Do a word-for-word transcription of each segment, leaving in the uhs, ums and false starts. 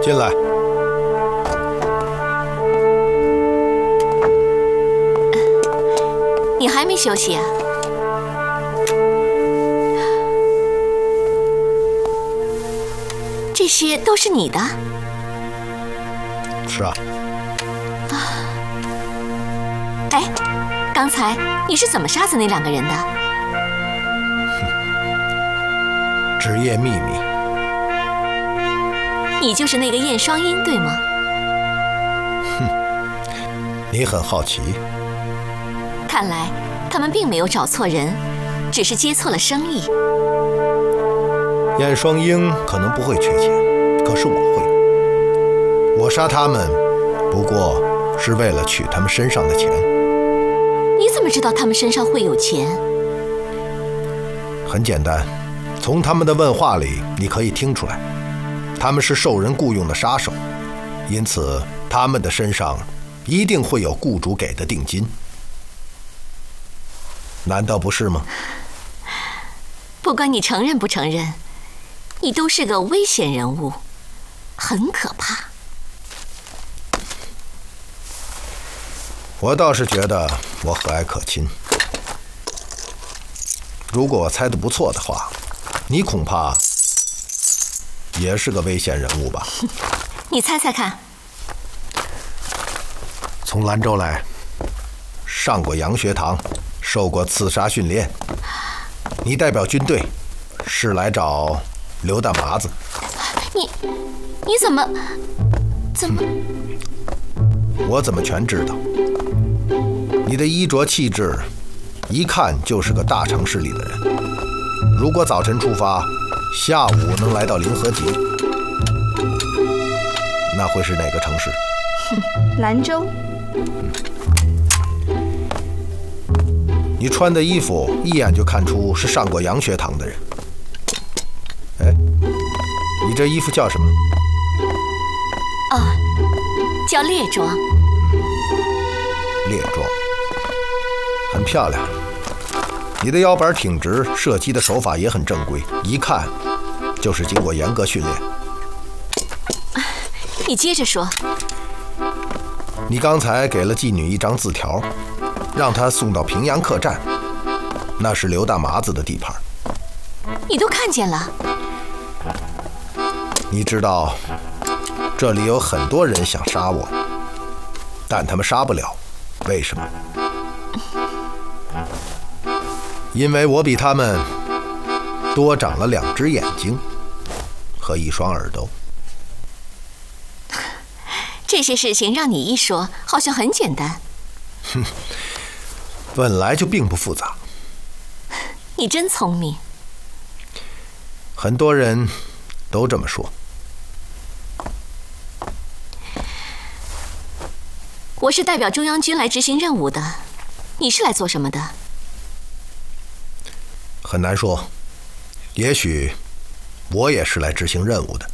进来。 你还没休息啊？这些都是你的？ 是啊。 啊！哎，刚才你是怎么杀死那两个人的？ 哼，职业秘密。 你就是那个燕双鹰，对吗？ 哼，你很好奇。 看来他们并没有找错人，只是接错了生意。 燕双鹰可能不会缺钱，可是我会。我杀他们，不过是为了取他们身上的钱。 你怎么知道他们身上会有钱？ 很简单，从他们的问话里你可以听出来，他们是受人雇佣的杀手，因此他们的身上一定会有雇主给的定金。难道不是吗？ 不管你承认不承认，你都是个危险人物，很可怕。 我倒是觉得我和蔼可亲。如果我猜得不错的话，你恐怕也是个危险人物吧？ 你猜猜看。 从兰州来，上过洋学堂，受过刺杀训练。你代表军队，是来找刘大麻子。 你，你怎么，怎么？ 我怎么全知道？你的衣着气质，一看就是个大城市里的人。如果早晨出发，下午能来到临河集，那会是哪个城市？ 兰州。 你穿的衣服一眼就看出是上过洋学堂的人。哎，你这衣服叫什么？ 啊，叫猎装。 猎装，很漂亮。你的腰板挺直，射击的手法也很正规，一看就是经过严格训练。 你接着说。 你刚才给了妓女一张字条，让她送到平阳客栈，那是刘大麻子的地盘。 你都看见了？ 你知道，这里有很多人想杀我，但他们杀不了，为什么？因为我比他们多长了两只眼睛和一双耳朵。 这些事情让你一说，好像很简单。 哼，本来就并不复杂。 你真聪明。 很多人都这么说。 我是代表中央军来执行任务的，你是来做什么的？ 很难说，也许我也是来执行任务的。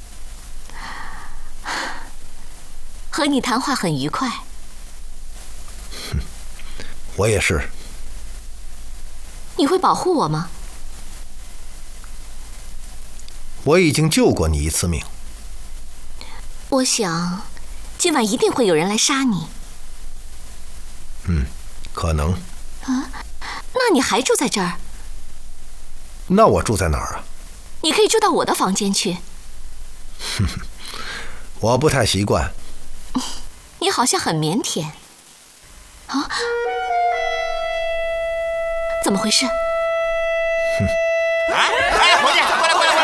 和你谈话很愉快。 哼，我也是。 你会保护我吗？ 我已经救过你一次命。 我想，今晚一定会有人来杀你。 嗯，可能。 啊，那你还住在这儿？ 那我住在哪儿啊？ 你可以住到我的房间去。 哼哼，我不太习惯。 你好像很腼腆。啊？怎么回事？ 哼！ 哎哎，伙计，过来过来！